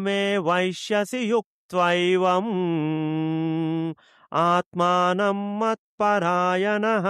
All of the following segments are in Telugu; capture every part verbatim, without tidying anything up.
మే వైశ్యసి యుక్త్వైవం ఆత్మానం మత్పరాయణః.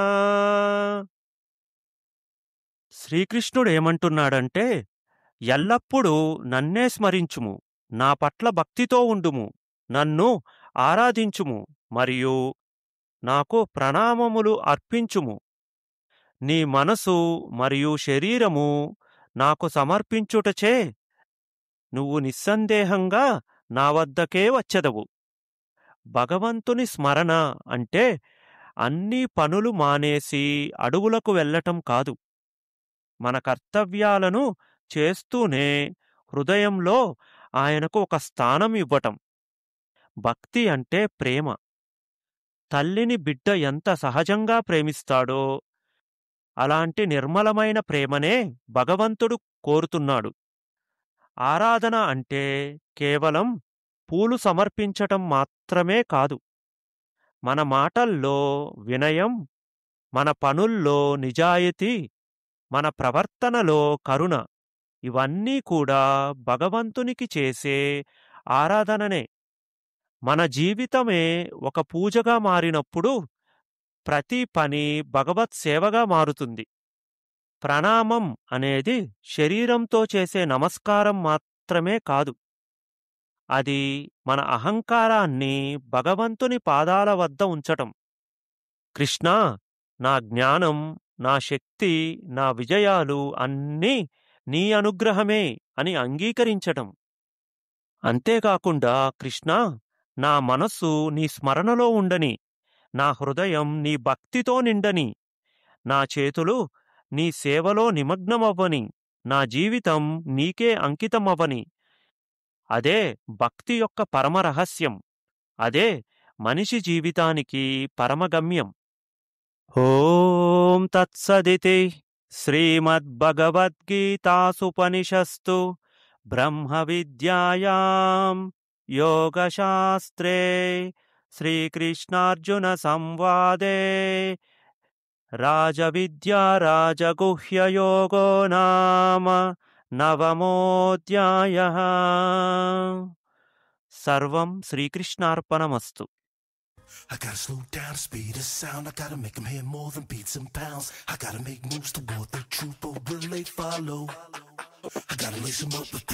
శ్రీకృష్ణుడు ఏమంటున్నాడంటే, ఎల్లప్పుడూ నన్నే స్మరించుము, నా పట్ల భక్తితో ఉండుము, నన్ను ఆరాధించుము మరియు నాకు ప్రణామములు అర్పించుము. నీ మనసు మరియు శరీరము నాకు సమర్పించుటచే నువ్వు నిస్సందేహంగా నా వద్దకే వచ్చెదవు. భగవంతుని స్మరణ అంటే అన్ని పనులు మానేసి అడవులకు వెళ్ళటం కాదు. మన కర్తవ్యాలను చేస్తూనే హృదయంలో ఆయనకు ఒక స్థానం ఇవ్వటం. భక్తి అంటే ప్రేమ. తల్లిని బిడ్డ ఎంత సహజంగా ప్రేమిస్తాడో అలాంటి నిర్మలమైన ప్రేమనే భగవంతుడు కోరుతున్నాడు. ఆరాధన అంటే కేవలం పూలు సమర్పించటం మాత్రమే కాదు. మన మాటల్లో వినయం, మన పనుల్లో నిజాయితీ, మన ప్రవర్తనలో కరుణ, ఇవన్నీ కూడా భగవంతునికి చేసే ఆరాధననే. మన జీవితమే ఒక పూజగా మారినప్పుడు ప్రతి పని భగవత్ సేవగా మారుతుంది. ప్రణామం అనేది శరీరంతో చేసే నమస్కారం మాత్రమే కాదు. అది మన అహంకారాన్ని భగవంతుని పాదాల వద్ద ఉంచటం. కృష్ణా, నా జ్ఞానం, నా శక్తి, నా విజయాలు అన్నీ నీ అనుగ్రహమే అని అంగీకరించటం. అంతేకాకుండా కృష్ణా, నా మనస్సు నీ స్మరణలో ఉండని, నా హృదయం నీ భక్తితో నిండని, నా చేతులు నీ సేవలో నిమగ్నమవ్వని, నా జీవితం నీకే అంకితమవ్వని. అదే భక్తి యొక్క పరమరహస్యం. అదే మనిషి జీవితానికి పరమగమ్యం. ఓం తత్సదితి. శ్రీమద్భగవద్గీతాసుపనిషస్తు బ్రహ్మ విద్యాయాం యోగశాస్త్రే శ్రీకృష్ణార్జున సంవాదే రాజవిద్యా రాజగుహ్యయోగో నామ నవమోऽధ్యాయః. సర్వం శ్రీకృష్ణార్పణమస్తు. I gotta slow down the speed of sound. I gotta make them hear more than beats and pounds. I gotta make moves toward the truth, but will they follow? I gotta lace them up with